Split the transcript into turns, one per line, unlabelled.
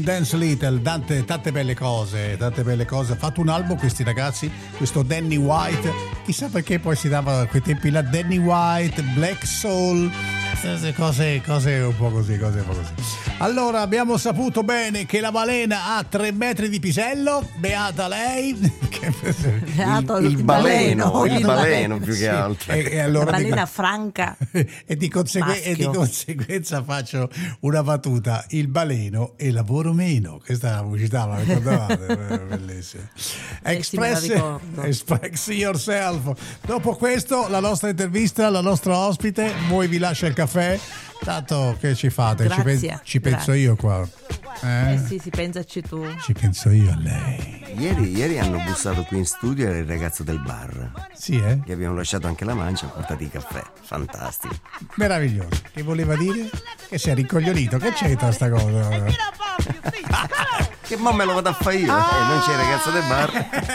Dance Little, tante belle cose. Ha fatto un album questi ragazzi, questo Danny White, chissà perché poi si dava a quei tempi là Danny White, Black Soul, cose un po' così. Allora abbiamo saputo bene che la balena ha 3 metri di pisello, beata lei.
Beato
il baleno più che altro.
E allora
la balena franca
e di conseguenza faccio una battuta: il baleno e lavoro meno. Questa è la pubblicità, la ricordavate? Bellissima. Express yourself. Dopo questo la nostra intervista, la nostra ospite, voi vi lascia il caffè, tanto che ci fate? Ci penso io qua.
Sì, pensaci tu.
Ci penso io a lei.
Ieri hanno bussato qui in studio, era il ragazzo del bar.
Sì, eh?
Gli abbiamo lasciato anche la mancia, portati il caffè. Fantastico.
Meraviglioso. Che voleva dire? Che sei rincoglionito. Che c'entra sta cosa?
Che mo me lo vado a fare io. Non c'è il ragazzo del bar.